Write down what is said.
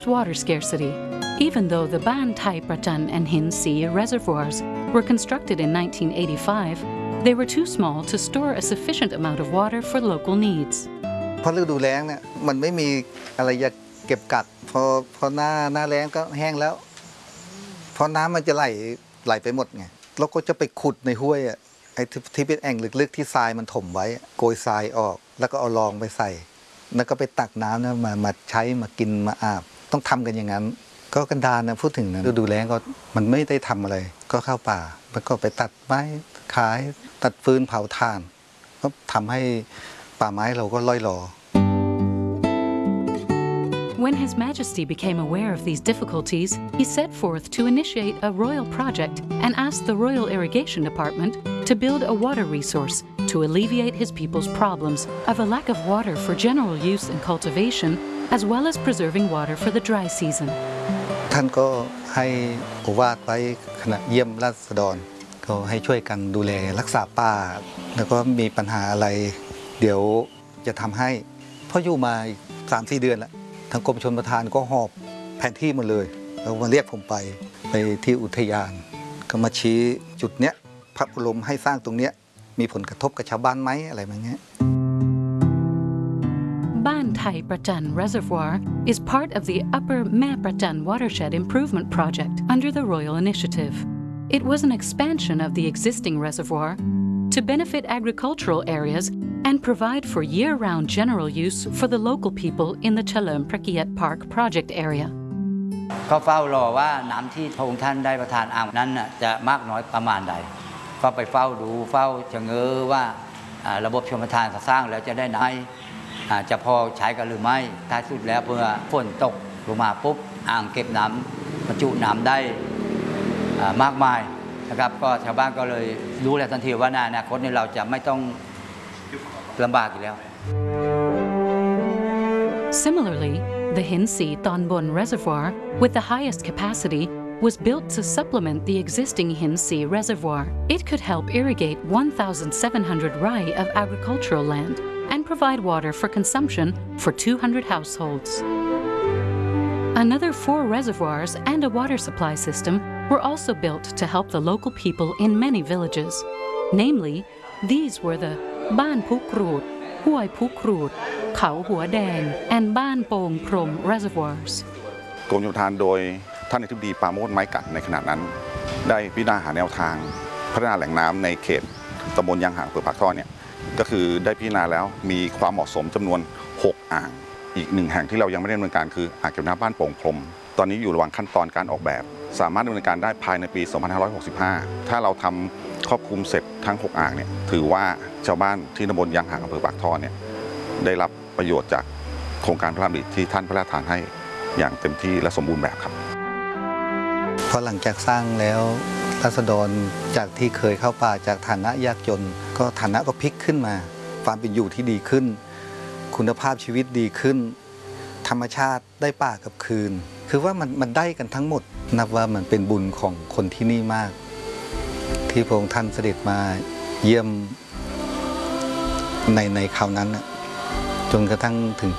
water scarcity. Even though the Ban Thai Prachan and Hin Sea reservoirs were constructed in 1985, they were too small to store a sufficient amount of water for local needs. เพราะฤดูแล้งเนี่ยมันไม่มีอะไรจะเก็บกักพอหน้าแล้งก็แห้งแล้วเพราะน้ำมันจะไหลไปหมดไงเราก็จะไปขุดในห้วยไอ้ที่เป็นแอ่งลึกๆที่ทรายมันถมไว้โกยทรายออกแล้วก็เอารองไปใส่แล้วก็ไปตักน้ำนะมาใช้มากินมาอาบต้องทำกันอย่างนั้นก็กันดารนะพูดถึงนะฤดูแล้งก็มันไม่ได้ทำอะไรก็เข้าป่าแล้วก็ไปตัดไม้ขายตัดฟืนเผาถ่านก็ทำให้ป่าไม้เราก็ล่อยหลอ When His Majesty became aware of these difficulties, he set forth to initiate a royal project and asked the Royal Irrigation Department to build a water resource to alleviate his people's problems of a lack of water for general use and cultivation, as well as preserving water for the dry season. ท่านก็ให้โอวาทไว้ขณะเยี่ยมราษฎรก็ให้ช่วยกันดูแลรักษาป่าแล้วก็มีปัญหาอะไรเดี๋ยวจะทำให้พออยู่มา 3-4 เดือนแล้วทางกรมชลประทานก็หอบแผนที่มาเลยแล้วมาเรียกผมไปที่อุทยานก็มาชี้จุดเนี้ยพระบรมให้สร้างตรงเนี้ยมีผลกระทบกับชาวบ้านไหมอะไรแบบนี้ Ban Thai Prachan Reservoir is part of the Upper Mae Prachan Watershed Improvement Project under the Royal Initiative. It was an expansion of the existing reservoir to benefit agricultural areas and provide for year-round general use for the local people in the Chalerm Prakiat Park project area. ก็เฝ้ารอว่าน้ำที่พระองค์ท่านได้ประทานอ่างนั้นจะมากน้อยประมาณใดก็ไปเฝ้าดูเฝ้าชะเง้อว่าระบบชลประทานสร้างแล้วจะได้น้ำจะพอใช้กันหรือไม่ท้ายสุดแล้วเพื่อฝนตกลงมาปุ๊บอ่างเก็บน้ำบรรจุน้ำได้มากมายนะครับก็ชาวบ้านก็เลยรู้แล้วทันทีว่าในอนาคตนี้เราจะไม่ต้องลำบากอีกแล้ว Similarly, the Hinsey Tonbon Reservoir, with the highest capacity, was built to supplement the existing Hinsey Reservoir. It could help irrigate 1,700 rai of agricultural land and provide water for consumption for 200 households. Another 4 reservoirs and a water supply system were also built to help the local people in many villages. Namely, these were the Ban Pukrut, Huay Pukrut, Khao Hua Dang, and Ban Pong Prom reservoirs. กรมชลประทานโดยท่านอธิบดีปราโมช ไม้กัดในขณะนั้นได้พิจารณาหาแนวทางพัฒนาแหล่งน้ำในเขตตำบลยางห่างอำเภอปากท่อเนี่ยก็คือได้พิจารณาแล้วมีความเหมาะสมจำนวน6อ่างอีก1แห่งที่เรายังไม่ได้ดำเนินการคืออ่างเก็บน้ำบ้านโป่งพรมตอนนี้อยู่ระหว่างขั้นตอนการออกแบบสามารถดำเนินการได้ภายในปี 2565 ถ้าเราทำครอบคลุมเสร็จทั้ง6อ่างเนี่ยถือว่าชาวบ้านที่ตำบลยางห่างอำเภอปากท่อเนี่ยได้รับประโยชน์จากโครงการพระราชดำริที่ท่านพระราชทานให้อย่างเต็มที่และสมบูรณ์แบบครับพอหลังจากสร้างแล้วราษฎรจากที่เคยเข้าป่าจากฐานะยากจนก็ฐานะก็พลิกขึ้นมาความเป็นอยู่ที่ดีขึ้นคุณภาพชีวิตดีขึ้นธรรมชาติได้ป่ากับคืนคือว่ามันได้กันทั้งหมดนับว่ามันเป็นบุญของคนที่นี่มากที่พระองค์ท่านเสด็จมาเยี่ยมในคราวนั้นจนกระทั่งถึง